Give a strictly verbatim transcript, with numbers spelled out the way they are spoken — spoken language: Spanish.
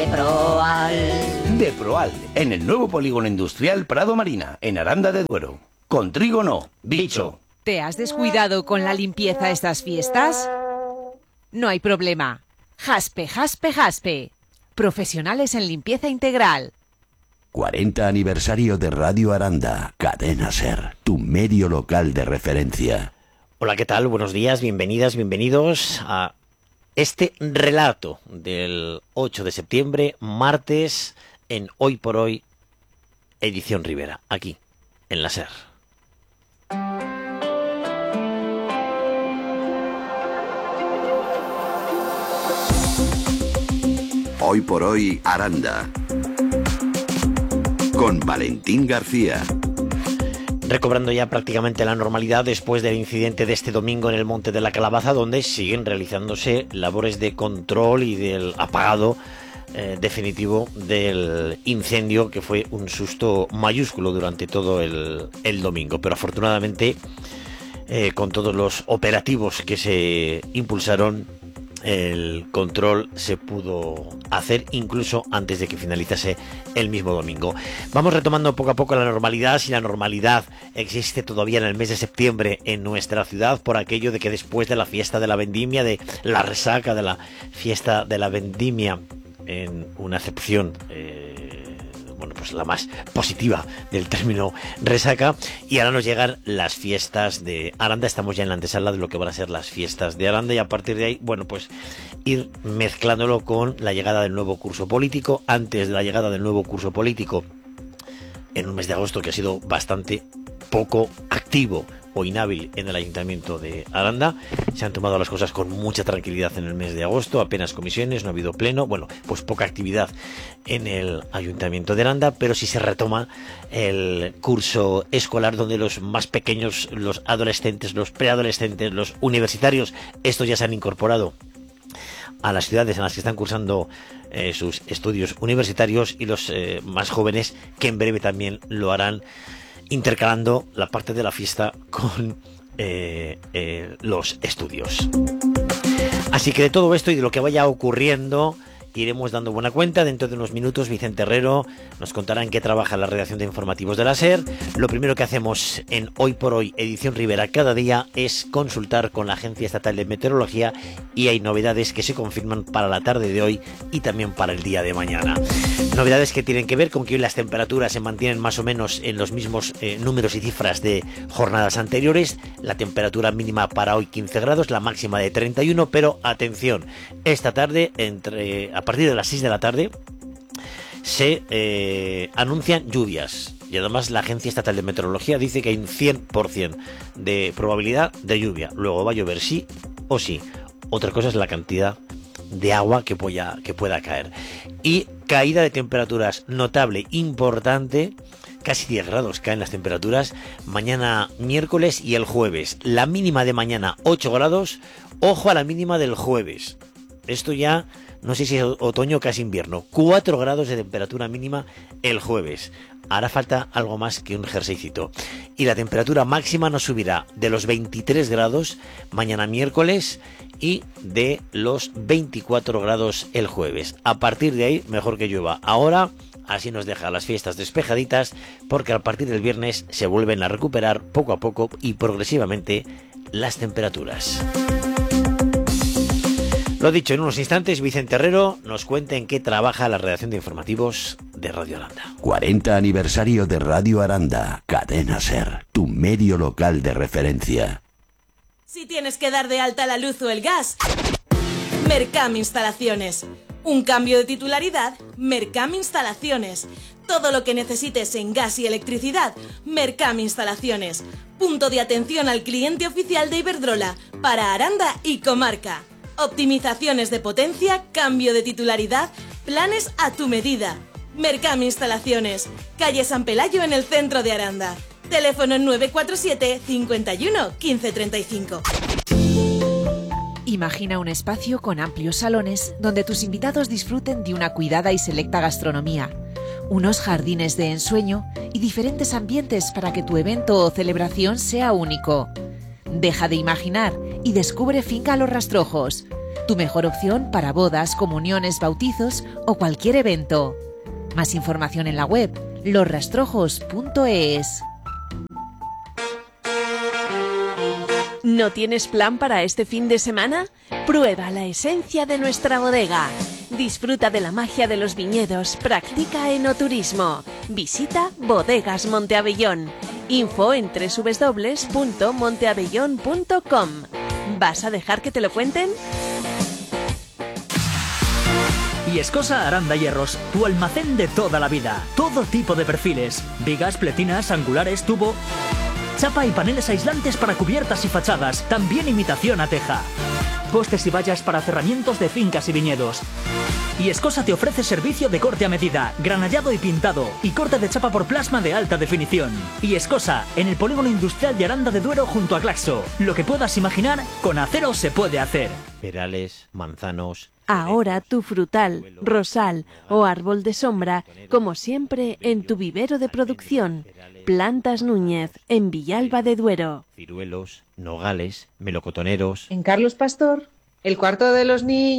Proal. De Proal, en el nuevo polígono industrial Prado Marina, en Aranda de Duero. Con trigo no, bicho. ¿Te has descuidado con la limpieza estas fiestas? No hay problema. Jaspe, Jaspe, Jaspe. Profesionales en limpieza integral. cuarenta aniversario de Radio Aranda. Cadena Ser, tu medio local de referencia. Hola, ¿qué tal? Buenos días, bienvenidas, bienvenidos a este relato del ocho de septiembre, martes, en Hoy por Hoy, edición Rivera, aquí, en la Ser. Hoy por Hoy, Aranda. Con Valentín García. Recobrando ya prácticamente la normalidad después del incidente de este domingo en el Monte de la Calabaza, donde siguen realizándose labores de control y del apagado eh, definitivo del incendio, que fue un susto mayúsculo durante todo el, el domingo. Pero afortunadamente, eh, con todos los operativos que se impulsaron, el control se pudo hacer incluso antes de que finalizase el mismo domingo. Vamos retomando poco a poco la normalidad, si la normalidad existe todavía en el mes de septiembre en nuestra ciudad, por aquello de que después de la fiesta de la vendimia, de la resaca de la fiesta de la vendimia, en una acepción eh, bueno, pues la más positiva del término resaca, y ahora nos llegan las fiestas de Aranda. Estamos ya en la antesala de lo que van a ser las fiestas de Aranda, y a partir de ahí, bueno, pues ir mezclándolo con la llegada del nuevo curso político. Antes de la llegada del nuevo curso político, en un mes de agosto que ha sido bastante poco activo o inhábil en el Ayuntamiento de Aranda, se han tomado las cosas con mucha tranquilidad en el mes de agosto, apenas comisiones, no ha habido pleno, bueno, pues poca actividad en el Ayuntamiento de Aranda, pero sí se retoma el curso escolar, donde los más pequeños, los adolescentes, los preadolescentes, los universitarios, estos ya se han incorporado a las ciudades en las que están cursando eh, sus estudios universitarios, y los eh, más jóvenes, que en breve también lo harán, intercalando la parte de la fiesta con eh, eh, los estudios. Así que de todo esto y de lo que vaya ocurriendo iremos dando buena cuenta. Dentro de unos minutos Vicente Herrero nos contará en qué trabaja la redacción de informativos de la SER. Lo primero que hacemos en Hoy por Hoy, edición Rivera cada día, es consultar con la Agencia Estatal de Meteorología, y hay novedades que se confirman para la tarde de hoy y también para el día de mañana. Novedades que tienen que ver con que hoy las temperaturas se mantienen más o menos en los mismos eh, números y cifras de jornadas anteriores. La temperatura mínima para hoy quince grados, la máxima de treinta y uno, pero atención, esta tarde, entre a partir de las seis de la tarde, se eh, anuncian lluvias, y además la Agencia Estatal de Meteorología dice que hay un cien por ciento de probabilidad de lluvia. Luego va a llover sí o sí. Otra cosa es la cantidad de agua que pueda, que pueda caer. Y caída de temperaturas notable, importante. Casi diez grados caen las temperaturas mañana miércoles y el jueves. La mínima de mañana ocho grados. Ojo a la mínima del jueves. Esto ya no sé si es otoño o casi invierno. cuatro grados de temperatura mínima el jueves. Hará falta algo más que un jerseycito. Y la temperatura máxima no subirá de los veintitrés grados mañana miércoles y de los veinticuatro grados el jueves. A partir de ahí, mejor que llueva ahora. Así nos deja las fiestas despejaditas, porque a partir del viernes se vuelven a recuperar poco a poco y progresivamente las temperaturas. Lo dicho, en unos instantes Vicente Herrero nos cuenta en qué trabaja la redacción de informativos de Radio Aranda. cuarenta aniversario de Radio Aranda. Cadena Ser, tu medio local de referencia. Si tienes que dar de alta la luz o el gas, Mercam Instalaciones. Un cambio de titularidad, Mercam Instalaciones. Todo lo que necesites en gas y electricidad, Mercam Instalaciones. Punto de atención al cliente oficial de Iberdrola para Aranda y comarca. Optimizaciones de potencia, cambio de titularidad, planes a tu medida. Mercam Instalaciones, calle San Pelayo en el centro de Aranda. Teléfono nueve cuatro siete, cincuenta y uno, quince treinta y cinco. Imagina un espacio con amplios salones donde tus invitados disfruten de una cuidada y selecta gastronomía, unos jardines de ensueño y diferentes ambientes para que tu evento o celebración sea único. Deja de imaginar y descubre Finca Los Rastrojos. tu mejor opción para bodas, comuniones, bautizos o cualquier evento. Más información en la web los rastrojos punto es. ¿No tienes plan para este fin de semana? Prueba la esencia de nuestra bodega. Disfruta de la magia de los viñedos, practica enoturismo. Visita Bodegas Monteabellón. Info en doble u doble u doble u punto monteabellón punto com. ¿Vas a dejar que te lo cuenten? Viescosa Aranda Hierros, tu almacén de toda la vida. Todo tipo de perfiles, vigas, pletinas, angulares, tubo, chapa y paneles aislantes para cubiertas y fachadas, también imitación a teja. Postes y vallas para cerramientos de fincas y viñedos. Viescosa te ofrece servicio de corte a medida, granallado y pintado, y corte de chapa por plasma de alta definición. Viescosa, en el polígono industrial de Aranda de Duero junto a Glaxo. Lo que puedas imaginar, con acero se puede hacer. Perales, manzanos... Ahora tu frutal, rosal o árbol de sombra, como siempre en tu vivero de producción. Plantas Núñez, en Villalba de Duero. Ciruelos, nogales, melocotoneros... En Carlos Pastor, el cuarto de los niños...